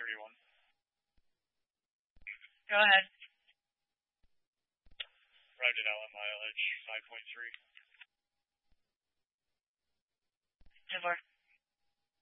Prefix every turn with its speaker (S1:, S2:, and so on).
S1: 31.
S2: Go ahead.
S1: Arrived at outlet mileage 5.3.
S2: 10-4.